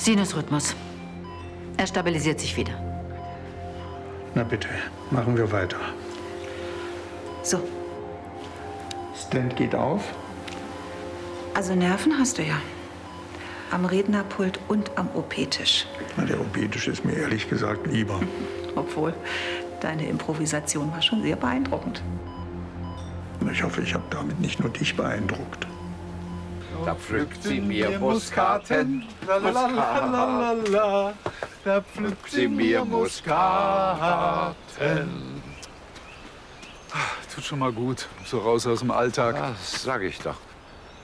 Sinusrhythmus. Er stabilisiert sich wieder. Na bitte, machen wir weiter. So. Stent geht auf. Also Nerven hast du ja. Am Rednerpult und am OP-Tisch. Na, der OP-Tisch ist mir ehrlich gesagt lieber. Obwohl, deine Improvisation war schon sehr beeindruckend. Ich hoffe, ich habe damit nicht nur dich beeindruckt. Da pflückt sie mir Muskaten, Lalalala, da pflückt sie mir Muskaten. Tut schon mal gut, so raus aus dem Alltag. Das sag ich doch.